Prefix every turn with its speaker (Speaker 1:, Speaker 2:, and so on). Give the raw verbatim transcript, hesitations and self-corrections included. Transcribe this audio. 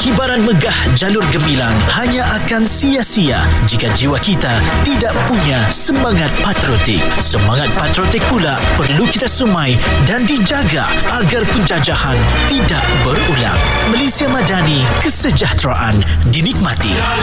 Speaker 1: Kibaran megah jalur gemilang hanya akan sia-sia jika jiwa kita tidak punya semangat patriotik. Semangat patriotik pula perlu kita semai dan dijaga agar penjajahan tidak berulang. Malaysia Madani, kesejahteraan dinikmati.